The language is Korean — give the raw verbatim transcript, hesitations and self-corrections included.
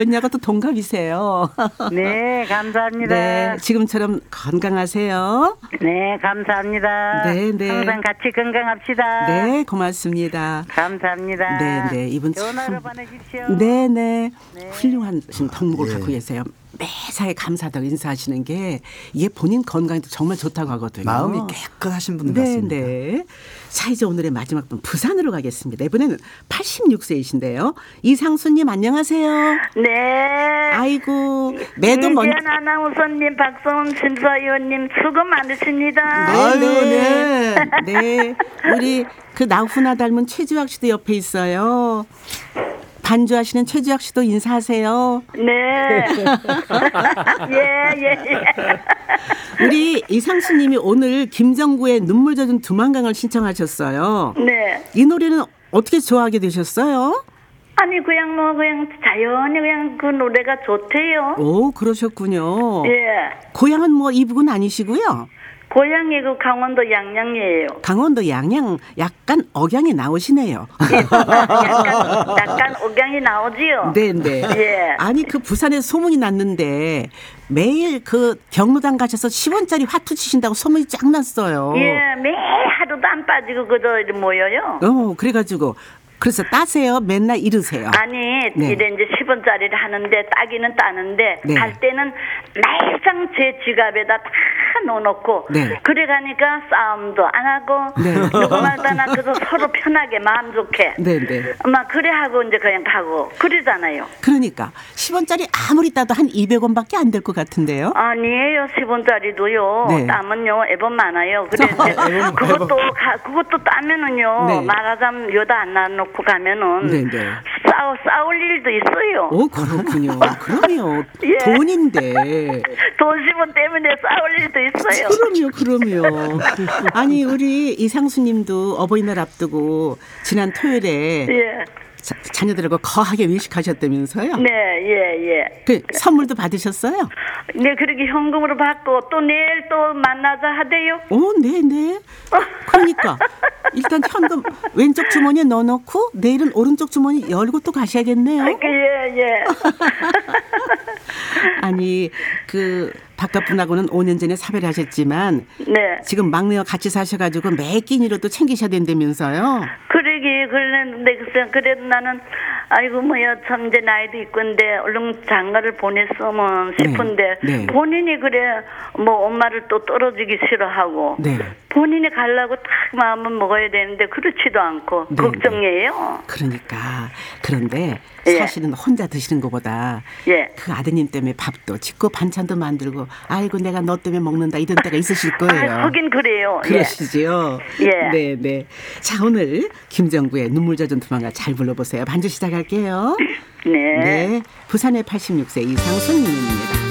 언니하고 또 동갑이세요. 네, 감사합니다. 네, 지금처럼 건강하세요. 네, 감사합니다. 네, 네. 항상 같이 건강합시다. 네, 고맙습니다. 감사합니다. 네, 네. 이분 참. 전화로 보내십시오. 네, 네. 네. 훌륭하신 덕목을 예. 갖고 계세요. 매사에 감사하다고 인사하시는 게 이게 본인 건강에도 정말 좋다고 하거든요. 마음이 깨끗하신 분 네, 같습니다. 네. 자, 이제 오늘의 마지막 분 부산으로 가겠습니다. 이번에는 팔십육 세이신데요. 이상수님 안녕하세요. 네. 아이고, 매도 먼저. 이지연 아나운서님, 박성훈 심사위원님 수고 많으십니다. 네, 아유, 네. 네. 우리 그 나훈아 닮은 최주학 씨도 옆에 있어요. 반주하시는 최주학 씨도 인사하세요. 네. 예, 예, 예. 우리 이상수님이 오늘 김정구의 눈물 젖은 두만강을 신청하셨어요. 네. 이 노래는 어떻게 좋아하게 되셨어요? 아니, 그냥 뭐, 그냥 자연히 그냥 그 노래가 좋대요. 오, 그러셨군요. 예. 고향은 뭐 이북은 아니시고요. 고향이 그 강원도 양양이에요. 강원도 양양 약간 억양이 나오시네요. 예, 약간, 약간 억양이 나오지요. 네, 네. 예. 아니 그 부산에 소문이 났는데 매일 그 경로당 가셔서 십 원짜리 화투 치신다고 소문이 쫙 났어요. 예, 매일 하루도 안 빠지고 그저 이렇게 모여요. 어, 그래가지고 그래서 따세요. 맨날 이르세요. 아니, 네. 이래 이제 십 원짜리를 하는데 따기는 따는데 네. 갈 때는 날상 제 지갑에다 다 넣어놓고 네. 그래 가니까 싸움도 안 하고 네. 누구말따나 그저 서로 편하게 마음 좋게 네, 네. 막 그래 하고 이제 그냥 가고 그러잖아요. 그러니까 십 원짜리 아무리 따도 한 이백 원밖에 안 될 것 같은데요. 아니에요. 십 원짜리도요. 네. 따면요. 앨범 많아요. 그래 이제 그것도 가, 그것도 따면은요. 네. 말하자면 여다 안 놔놓고 가면은 네, 네. 싸우 싸울 일도 있어요. 오, 그렇군요. 그럼요. 예. 돈인데. 돈 십 원 때문에 싸울 일도 있어요. 그럼요, 그럼요. 아니 우리 이상수님도 어버이날 앞두고 지난 토요일에 예. 자, 자녀들하고 거하게 외식하셨다면서요? 네, 예, 예. 그 선물도 받으셨어요? 네, 그렇게 현금으로 받고 또 내일 또 만나자 하대요. 오, 네, 네. 그러니까 일단 현금 왼쪽 주머니에 넣어놓고 내일은 오른쪽 주머니 열고 또 가셔야겠네요. 예, 예. 아니 그 바깥분하고는 오 년 전에 사별을 하셨지만 네. 지금 막내와 같이 사셔가지고 매 끼니로도 챙기셔야 된다면서요? 그러기 그랬는데 글쎄 그래도 나는 아이고 뭐야 참 이제 나이도 있건데 얼른 장가를 보냈으면 싶은데 네, 네. 본인이 그래 뭐 엄마를 또 떨어지기 싫어하고 네. 본인이 가려고 딱 마음은 먹어야 되는데 그렇지도 않고 네, 걱정이에요. 그러니까 그런데 예. 사실은 혼자 드시는 것보다 예. 그 아드님 때문에 밥도 짓고 반찬도 만들고 아이고 내가 너 때문에 먹는다 이런 때가 있으실 거예요. 아, 하긴 그래요. 그러시죠. 예. 네, 네. 자 오늘 김정구의 눈물 젖은 두만가 잘 불러보세요. 반주 시작할게요. 예. 네. 네, 부산의 팔십육 세 이상순님입니다.